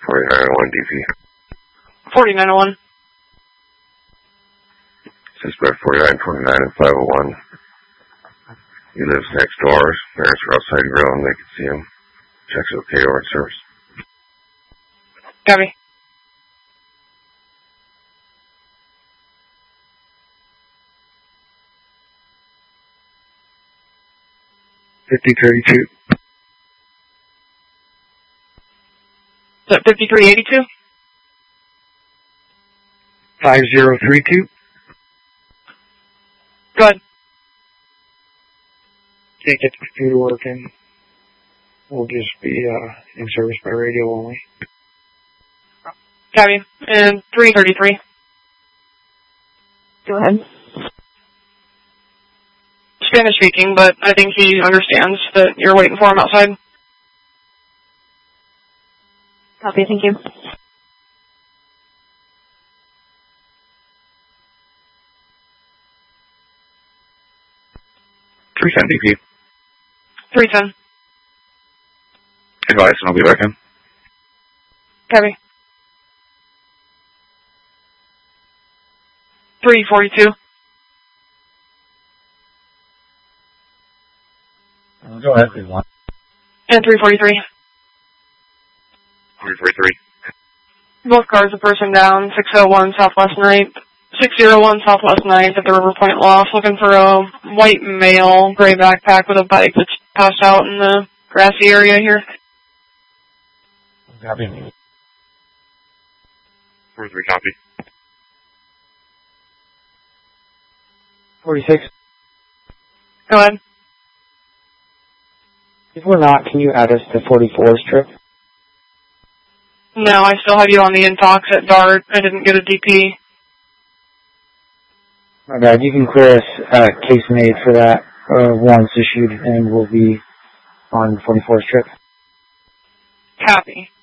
4901 DP. 4901. Suspect 4929 and 501. He lives next door. His parents are outside the grill and they can see him. Checks okay over in service. Copy. $50.32. Is that 5382? 5032. Go ahead. Can't get the computer working. We'll just be in service by radio only. Copy. And 333. Go ahead. Spanish speaking, but I think he understands that you're waiting for him outside. Copy, thank you. DP. 310. Advice, and I'll be back in. Copy. 342. Go ahead, please. And 343. 343. Both cars, a person down, 601 Southwest 9th. 601 Southwest 9th at the River Point Loft, looking for a white male, gray backpack with a bike that's passed out in the grassy area here. Copy. 43 copy. 46. Go ahead. If we're not, can you add us to 44's trip? No, I still have you on the intox at DART. I didn't get a DP. My bad. You can clear us case made for that warrants issued, and we'll be on 44's trip. Copy.